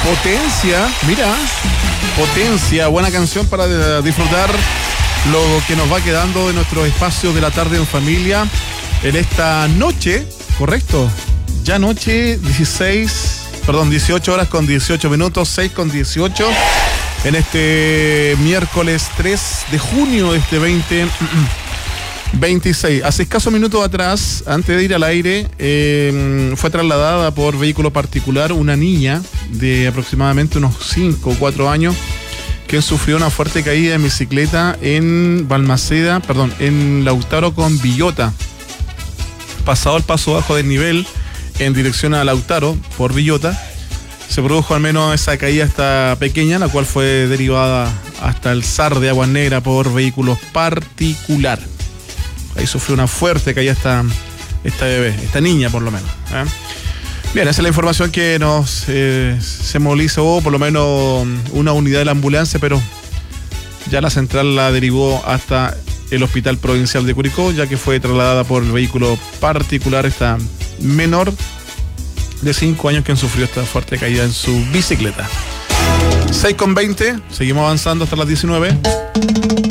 Potencia, mira, Potencia, buena canción para disfrutar lo que nos va quedando de nuestros espacios de la tarde en familia en esta noche, ¿correcto? Ya noche 18 horas con 18 minutos, 6 con 18, en este miércoles 3 de junio de este 2026. Hace escasos minutos atrás, antes de ir al aire, fue trasladada por vehículo particular una niña de aproximadamente unos 5 o 4 años que sufrió una fuerte caída en bicicleta en en Lautaro con Villota. Pasado el paso bajo del nivel en dirección a Lautaro por Villota, se produjo al menos esa caída hasta pequeña, la cual fue derivada hasta el SAR de Aguas Negras por vehículos particular. Ahí sufrió una fuerte caída esta bebé, esta niña por lo menos. Bien, esa es la información que nos se movilizó, por lo menos una unidad de la ambulancia, pero ya la central la derivó hasta el Hospital Provincial de Curicó, ya que fue trasladada por el vehículo particular esta menor de 5 años que sufrió esta fuerte caída en su bicicleta. 6:20, seguimos avanzando hasta las 19.